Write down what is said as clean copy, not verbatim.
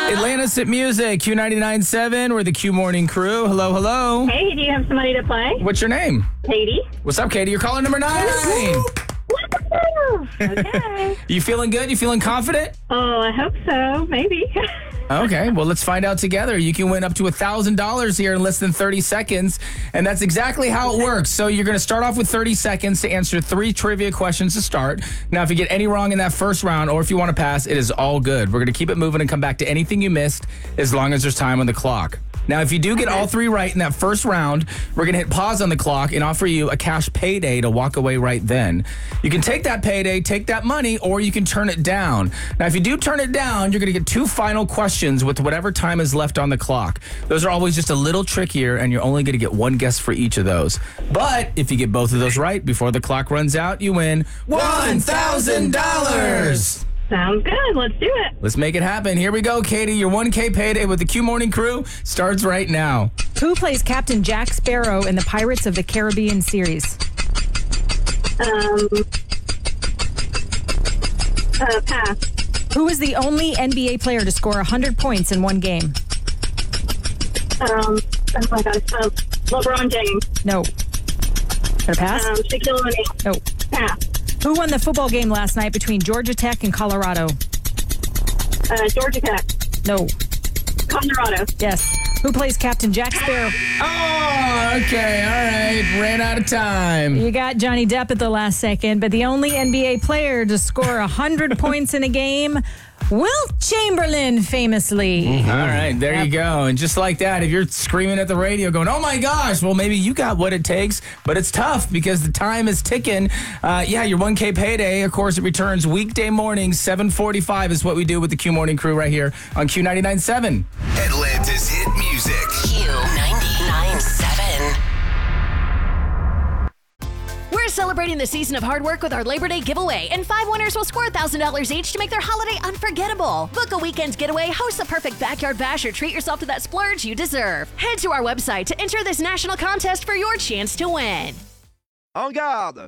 Atlantis Hit Music, Q99.7. We're the Q Morning Crew. Hello, hello. Hey, do you have somebody to play? What's your name? Katie. What's up, Katie? You're calling number 9. Okay. You feeling good? You feeling confident? Oh, I hope so. Maybe. Okay, well, let's find out together. You can win up to $1,000 here in less than 30 seconds, and that's exactly how it works. So you're going to start off with 30 seconds to answer 3 trivia questions to start. Now, if you get any wrong in that first round, or if you want to pass, it is all good. We're going to keep it moving and come back to anything you missed as long as there's time on the clock. Now, if you do get all 3 right in that first round, we're going to hit pause on the clock and offer you a cash payday to walk away right then. You can take that payday, take that money, or you can turn it down. Now, if you do turn it down, you're going to get 2 final questions with whatever time is left on the clock. Those are always just a little trickier, and you're only going to get 1 guess for each of those. But if you get both of those right before the clock runs out, you win $1,000. Sounds good. Let's do it. Let's make it happen. Here we go, Katie. Your 1K payday with the Q Morning Crew starts right now. Who plays Captain Jack Sparrow in the Pirates of the Caribbean series? Pass. Who was the only NBA player to score 100 points in one game? Oh my gosh. LeBron James. No. Gonna pass? Shaquille O'Neal. No. Pass. Who won the football game last night between Georgia Tech and Colorado? Georgia Tech. No. Colorado. Yes. Who plays Captain Jack Sparrow? Oh, okay. All right. Ran out of time. You got Johnny Depp at the last second, but the only NBA player to score 100 points in a game, Wilt Chamberlain, famously. All right, there you go. And just like that, if you're screaming at the radio going, oh my gosh, well, maybe you got what it takes, but it's tough because the time is ticking. Your 1K payday, of course, it returns weekday mornings, 7:45 is what we do with the Q Morning Crew right here on Q99.7. Atlantis Hit Music. Q99.7. We're celebrating the season of hard work with our Labor Day giveaway, and 5 winners will score $1,000 each to make their holiday unforgettable. Book a weekend getaway, host the perfect backyard bash, or treat yourself to that splurge you deserve. Head to our website to enter this national contest for your chance to win. En garde!